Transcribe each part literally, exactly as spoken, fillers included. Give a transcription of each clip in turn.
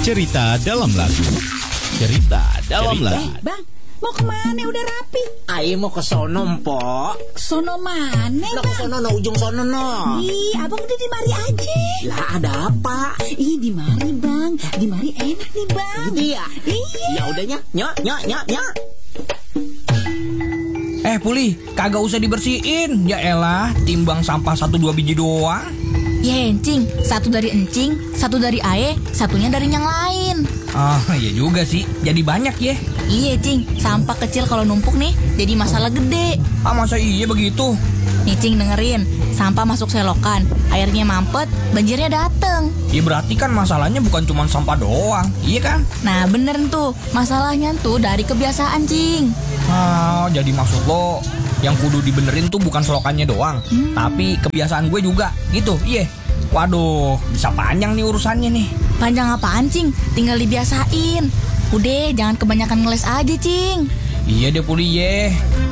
Cerita dalam lagu. Cerita dalam Cerita. lagu. Eh, Bang, mau kemana? Udah rapi. Ayo mau ke sono, Mpok. Sono mana, Nah, ke Bang? sono, no, ujung sono, no. Ih, abang udah di mari aja. Lah, ada apa? Ih, di mari, Bang. Di mari enak nih, Bang. Iya. Iya. Ya udah, nyok, nyok, nyok, nyok, nyok. Eh Puli, kagak usah dibersihin. Ya elah, timbang sampah satu dua biji doang. Ya encing, satu dari encing, satu dari ae, satunya dari yang lain. Ah, iya juga sih, jadi banyak ya. Iya cing, sampah kecil kalau numpuk nih jadi masalah gede. Ah, masa iya begitu? Nih cing dengerin, sampah masuk selokan, airnya mampet, banjirnya dateng. Ya berarti kan masalahnya bukan cuma sampah doang, iya kan? Nah bener tuh, masalahnya tuh dari kebiasaan cing. Ah, jadi maksud lo yang kudu dibenerin tuh bukan selokannya doang, hmm. tapi kebiasaan gue juga, gitu, iya. Waduh, bisa panjang nih urusannya nih. Panjang apaan cing? Tinggal dibiasain. Udah, jangan kebanyakan ngeles aja cing. Iya deh Puli ye.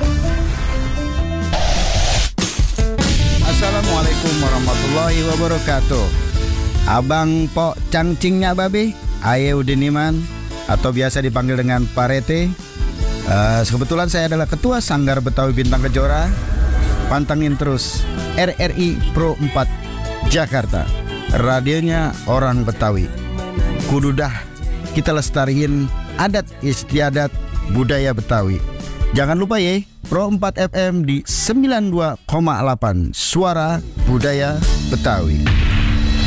Assalamualaikum warahmatullahi wabarakatuh. Abang Pok Cangcingnya babe, Aye Udiniman, atau biasa dipanggil dengan Parete. Uh, kebetulan saya adalah Ketua Sanggar Betawi Bintang Kejora. Pantengin terus R R I Pro empat Jakarta, radionya orang Betawi. Kudu dah kita lestariin adat istiadat budaya Betawi. Jangan lupa ya, Pro empat F M di sembilan puluh dua koma delapan Suara Budaya Betawi.